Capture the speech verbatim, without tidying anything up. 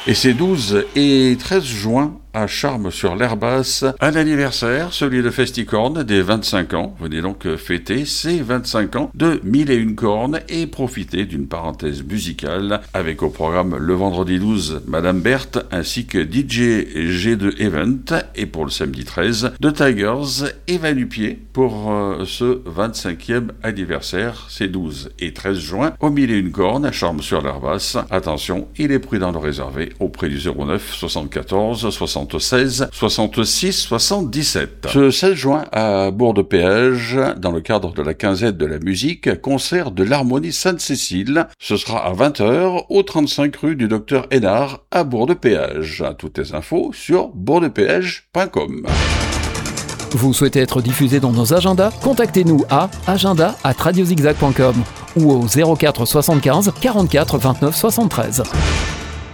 Et ces douze et treize juin à Charmes-sur-l'Herbasse, un anniversaire, celui de Festicorne, des vingt-cinq ans. Venez donc fêter ces vingt-cinq ans de Mille et une cornes et profiter d'une parenthèse musicale avec au programme le vendredi douze, Madame Berthe, ainsi que D J G deux Event, et pour le samedi treize, The Tigers et Vanupier pour euh, ce vingt-cinquième anniversaire, ces douze et treize juin, au Mille et une cornes à Charmes-sur-l'Herbasse. Attention, il est prudent de réserver auprès du zéro neuf soixante-quatorze soixante-seize soixante-six soixante-dix-sept. Ce seize juin à Bourg-de-Péage, dans le cadre de la quinzaine de la musique, concert de l'Harmonie Sainte-Cécile. Ce sera à vingt heures au trente-cinq rue du Docteur Hénard à Bourg-de-Péage. Toutes les infos sur bourg de péage point com. Vous souhaitez être diffusé dans nos agendas? Contactez-nous à agenda arobase radiozigzag point com ou au zéro quatre soixante-quinze quarante-quatre vingt-neuf soixante-treize.